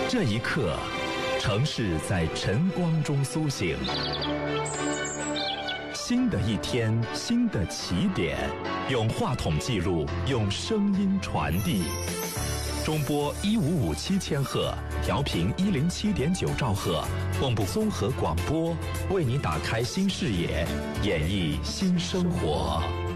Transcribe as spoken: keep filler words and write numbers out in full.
这一刻，城市在晨光中苏醒。新的一天，新的起点，用话筒记录，用声音传递。中波一五五七千赫，调频一零七点九兆赫，蚌埠综合广播，为你打开新视野，演绎新生活。